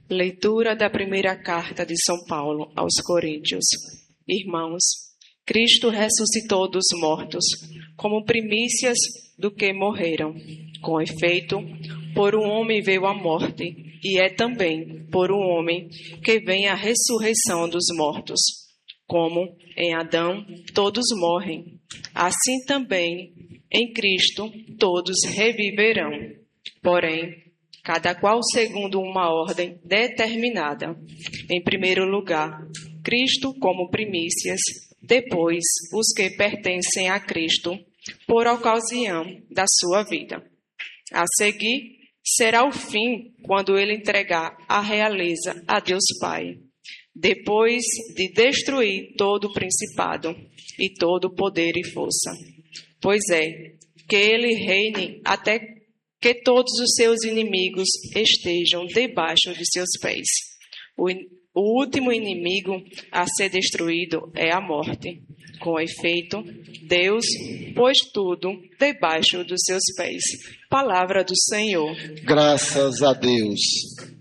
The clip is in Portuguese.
Leitura da primeira carta de São Paulo aos Coríntios. Irmãos, Cristo ressuscitou dos mortos, como primícias do que morreram. Com efeito, por um homem veio a morte, e é também por um homem que vem a ressurreição dos mortos. Como em Adão todos morrem, assim também em Cristo todos reviverão. Porém, cada qual segundo uma ordem determinada. Em primeiro lugar, Cristo como primícias, depois os que pertencem a Cristo, por ocasião da sua vida. A seguir, será o fim quando ele entregar a realeza a Deus Pai, depois de destruir todo o principado e todo o poder e força. Pois é, que ele reine até que todos os seus inimigos estejam debaixo de seus pés. O último inimigo a ser destruído é a morte. Com efeito, Deus pôs tudo debaixo dos seus pés. Palavra do Senhor. Graças a Deus.